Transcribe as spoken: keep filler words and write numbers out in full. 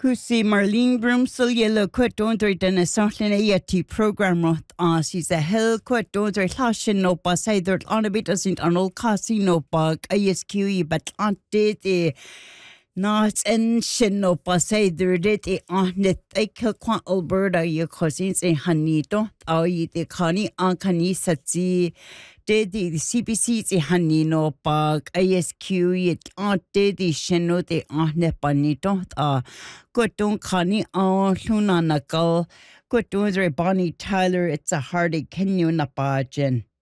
Husi Marlene Broomsel yellow quit don't read in a certain A T program rot as he's a hell quit don't read hlashin no bus either on a bit doesn't an old casino bug I S Q E but on did not in shin no bus either did it on it I kill quite Alberta your cousins in Hanito or you the conny on canisati. Did the C B C the honey no bug I S Q it on did the shino the on nepanito uh good don't conny on luna nagal good don't re Bonnie Tyler it's a hardy can you na bajin.